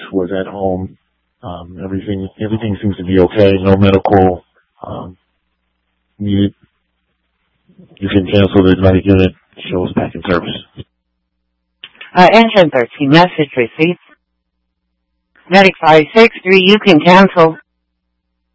was at home. Everything seems to be okay. No medical needed. You can cancel the medic unit. Shows back in service. Engine 13, message received. Medic 563, you can cancel.